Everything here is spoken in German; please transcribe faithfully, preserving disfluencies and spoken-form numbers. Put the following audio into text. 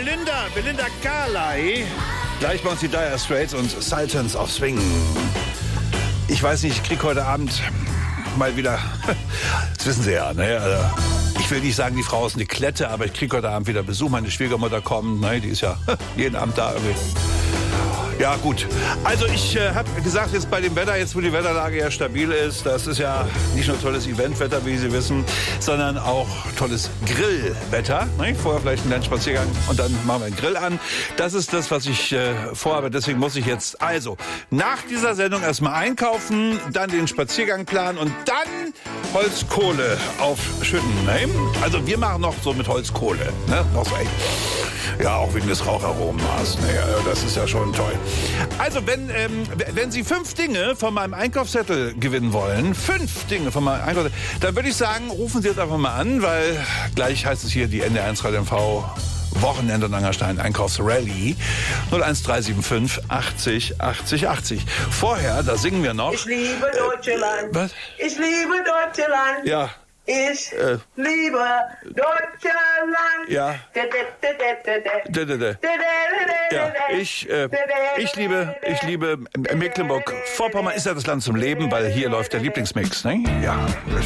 Belinda, Belinda Carlisle. Gleich bei uns die Dire Straits und Sultans of Swing. Ich weiß nicht, ich krieg heute Abend mal wieder, das wissen Sie ja, ne? Also ich will nicht sagen, die Frau ist eine Klette, aber ich krieg heute Abend wieder Besuch. Meine Schwiegermutter kommt, ne? Die ist ja jeden Abend da irgendwie. Ja, gut. Also ich äh, habe gesagt, jetzt bei dem Wetter, jetzt wo die Wetterlage ja stabil ist, das ist ja nicht nur tolles Eventwetter, wie Sie wissen, sondern auch tolles Grillwetter. Ne? Vorher vielleicht einen kleinen Spaziergang und dann machen wir einen Grill an. Das ist das, was ich äh, vorhabe. Deswegen muss ich jetzt also nach dieser Sendung erstmal einkaufen, dann den Spaziergang planen und dann Holzkohle aufschütten. Ne? Also wir machen noch so mit Holzkohle. Ne? Noch so, ey. Ja, auch wegen des Raucharomas. Naja, das ist ja schon toll. Also, wenn, ähm, wenn Sie fünf Dinge von meinem Einkaufszettel gewinnen wollen, fünf Dinge von meinem Einkaufszettel, dann würde ich sagen, rufen Sie jetzt einfach mal an, weil gleich heißt es hier die N D R eins Radio M V Wochenende in Angerstein Einkaufsrallye null eins drei sieben fünf achtzig achtzig achtzig. Vorher, da singen wir noch. Ich liebe Deutschland. Äh, was? Ich liebe Deutschland. Ja. Ich Äh. liebe Deutschland. Ja. Ja, ich, äh, ich liebe, ich liebe Mecklenburg-Vorpommern ist ja das Land zum Leben, weil hier läuft der Lieblingsmix, ne? Ja, das